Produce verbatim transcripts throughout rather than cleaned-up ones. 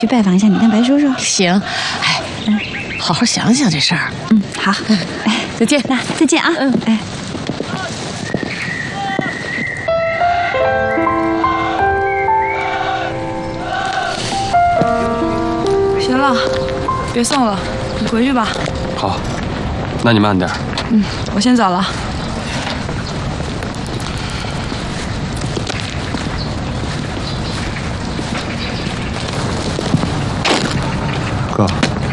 去拜访一下你跟白叔叔。 行，哎，嗯，好好想想这事儿。 嗯，好，哎， 再见。 那再见啊。嗯，哎。 行了，别送了，你回去吧。 好，那你慢点。 嗯，我先走了。 哥，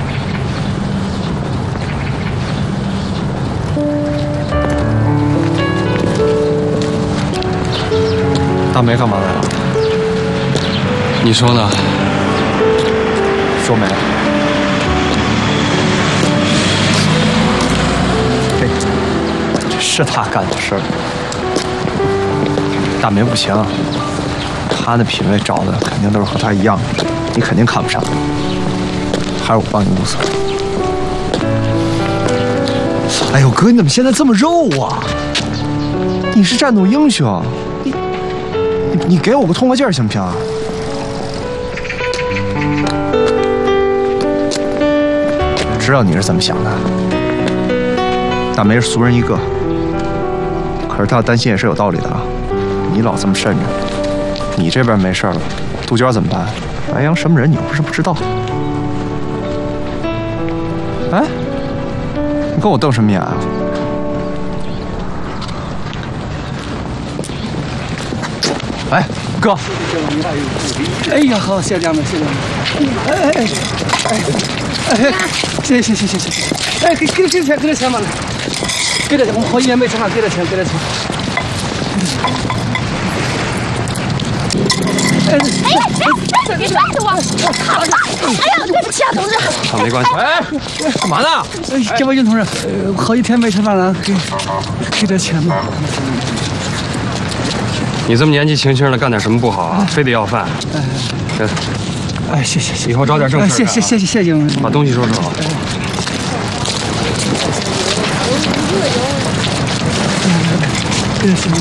大梅干嘛来了？ 你说呢？ 说没？这这是他干的事儿。大梅不行，他那品味找的肯定都是和他一样的，你肯定看不上。还是我帮你物色。哎呦，哥，你怎么现在这么肉啊？你是战斗英雄，你你你给我个痛快劲儿行不行啊？我知道你是怎么想的，大梅是俗人一个，可是她的担心也是有道理的啊。你老这么慎着，你这边没事了，杜鹃怎么办？白杨什么人，你又不是不知道。哎，你跟我瞪什么眼啊？哎，哥！ 哎呀，好，谢家们，谢家们。哎哎哎哎哎，行行行行行，哎，给给给钱，给点钱吧，给点钱，我们好几年没吃饭，给点钱，给点钱。 哎哎，别拽着我！好了，哎呀，对不起啊，同志。 啊，没关系。哎，干嘛呢？ 哎，这位윤同志，呃，好几天没吃饭了，给给点钱吧。 你这么年纪轻轻的，干点什么不好啊？非得要饭？哎， 哎，谢谢谢， 以后找点正事。 谢谢谢谢谢谢您。 把东西收拾好。 给点钱。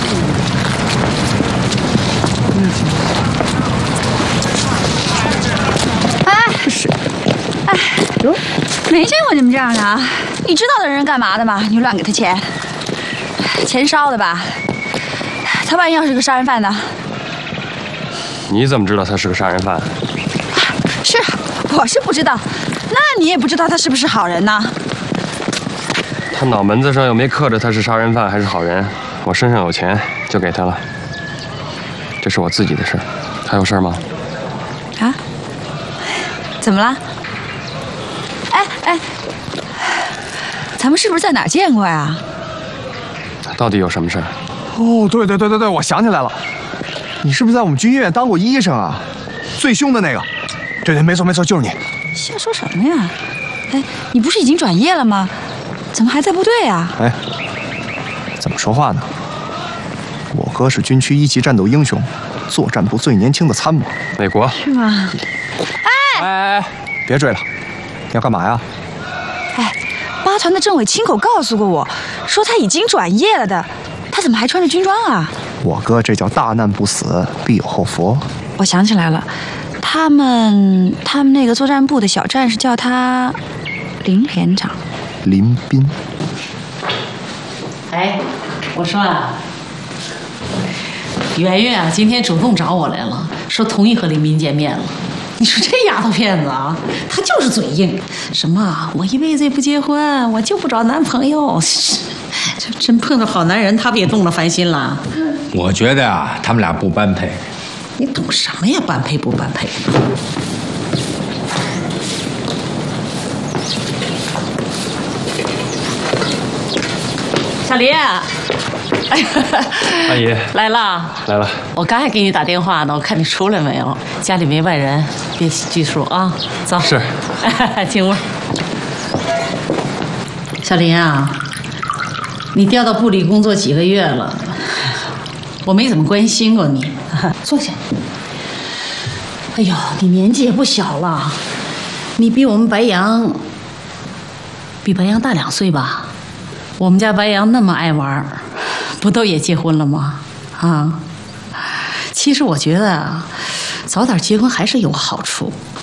哎，是，哎，哟，没见过你们这样的啊！你知道的人干嘛的吗？你乱给他钱，钱烧的吧？他万一要是个杀人犯呢？ 你怎么知道他是个杀人犯？ 是，我是不知道，那你也不知道他是不是好人呢？ 他脑门子上又没刻着他是杀人犯还是好人，我身上有钱就给他了。这是我自己的事，还有事吗？ 啊？怎么了？哎哎，咱们是不是在哪儿见过呀？ 到底有什么事儿？ 哦，对对对对对，我想起来了，你是不是在我们军医院当过医生啊？最凶的那个。对对，没错没错，就是你。 瞎说什么呀？哎，你不是已经转业了吗？怎么还在部队啊？ 哎，怎么说话呢？我哥是军区一级战斗英雄，作战部最年轻的参谋。 美国是吗？哎哎哎，别追了，你要干嘛呀？ 哎，八团的政委亲口告诉过我，说他已经转业了的，他怎么还穿着军装啊？ 我哥这叫大难不死，必有后福。 我想起来了，他们他们那个作战部的小战士叫他林连长。 林斌。 哎，我说啊，圆圆啊，今天主动找我来了，说同意和林斌见面了。你说这丫头片子啊，她就是嘴硬，什么我一辈子也不结婚，我就不找男朋友。这真碰到好男人，她不也动了凡心了？ 我觉得啊，他们俩不般配。 你懂什么呀？般配不般配？小林，哎呀， 阿姨来了， 来了。 我刚还给你打电话呢，我看你出来没有？家里没外人，别拘束啊。走， 是， 进屋。小林啊，你调到部里工作几个月了，我没怎么关心过你。坐下。哎呦，你年纪也不小了，你比我们白杨，比白杨大两岁吧？我们家白杨那么爱玩，不都也结婚了吗？啊，其实我觉得啊， 早点结婚还是有好处。